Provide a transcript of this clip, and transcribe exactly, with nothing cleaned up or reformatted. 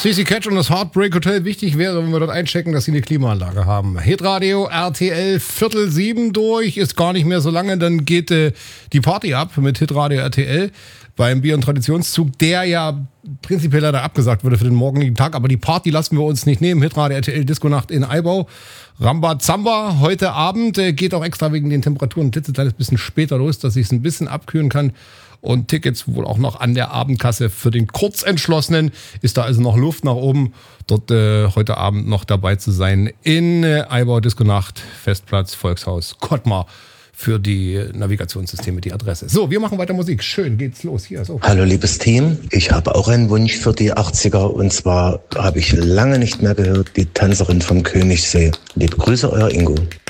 C C Catch und das Heartbreak Hotel. Wichtig wäre, wenn wir dort einchecken, dass sie eine Klimaanlage haben. Hitradio R T L, Viertel sieben durch, ist gar nicht mehr so lange. Dann geht äh, die Party ab mit Hitradio R T L beim Bier- und Traditionszug, der ja prinzipiell leider abgesagt wurde für den morgigen Tag. Aber die Party lassen wir uns nicht nehmen. Hitradio R T L Disco-Nacht in Eibau. Rambazamba heute Abend. Äh, geht auch extra wegen den Temperaturen ein klitzekleines bisschen später los, dass ich es ein bisschen abkühlen kann. Und Tickets wohl auch noch an der Abendkasse für den Kurzentschlossenen. Ist da also noch Luft nach oben, dort äh, heute Abend noch dabei zu sein. In äh, Eibau Disco-Nacht, Festplatz, Volkshaus, Kottmar. Für die Navigationssysteme die Adresse. So, wir machen weiter Musik. Schön, geht's los. Hier ist auch. Hallo liebes Team, ich habe auch einen Wunsch für die achtziger und zwar habe ich lange nicht mehr gehört, die Tänzerin vom Königssee. Liebe Grüße, euer Ingo.